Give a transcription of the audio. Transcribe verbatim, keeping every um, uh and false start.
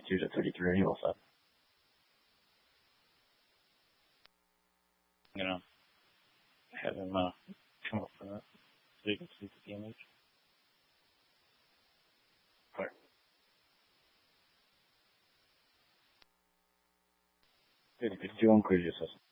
do the thirty-three annual stuff. You know, have him uh, come up for that so you can see the image. Right. Ele pediu um coisa disso.